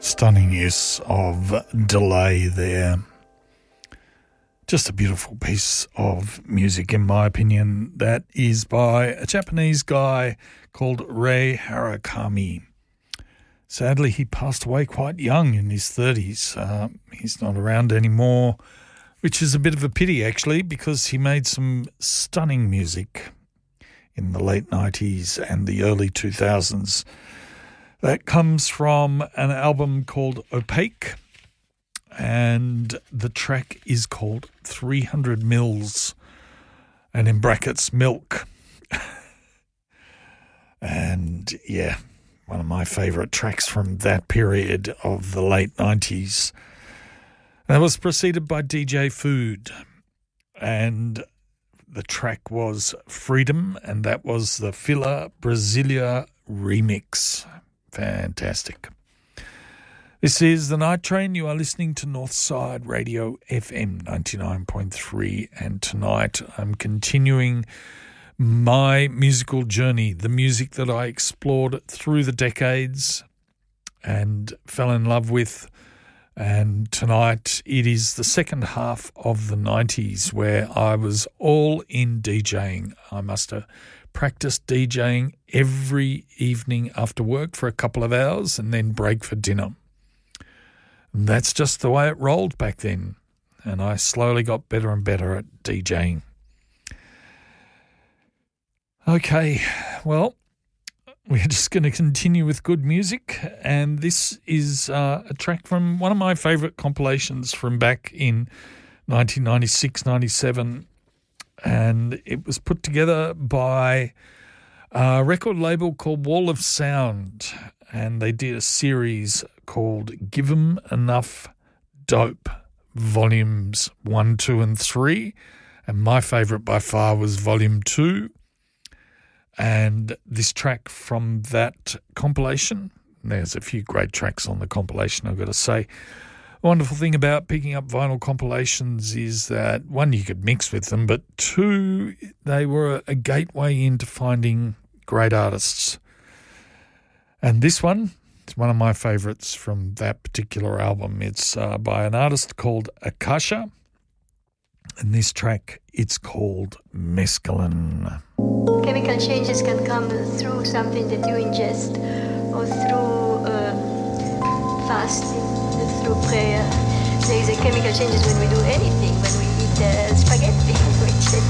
Stunning use of delay there. Just a beautiful piece of music, in my opinion. That is by a Japanese guy called Rei Harakami. Sadly, he passed away quite young, in his 30s. He's not around anymore, which is a bit of a pity, actually, because he made some stunning music in the late 90s and the early 2000s. That comes from an album called Opaque, and the track is called 300 Mils, and in brackets, milk. And yeah, one of my favourite tracks from that period of the late 90s. That was preceded by DJ Food, and the track was Freedom, and that was the Fila Brasilia remix. Fantastic. This is The Night Train. You are listening to Northside Radio FM 99.3, and tonight I'm continuing my musical journey, the music that I explored through the decades and fell in love with. And tonight it is the second half of the 90s where I was all in DJing. I must have practiced DJing every evening after work for a couple of hours and then break for dinner. And that's just the way it rolled back then. And I slowly got better and better at DJing. Okay, well, we're just going to continue with good music, and this is a track from one of my favourite compilations from back in 1996-97, and it was put together by a record label called Wall of Sound, and they did a series called Give 'Em Enough Dope, Volumes 1, 2 and 3, and my favourite by far was Volume 2. And this track from that compilation, there's a few great tracks on the compilation, I've got to say. The wonderful thing about picking up vinyl compilations is that, one, you could mix with them, but two, they were a gateway into finding great artists. And this one is one of my favourites from that particular album. It's by an artist called Akasha, and this track, it's called Mescaline. Chemical changes can come through something that you ingest, or through fasting, through prayer. There is a chemical changes when we do anything, when we eat spaghetti, which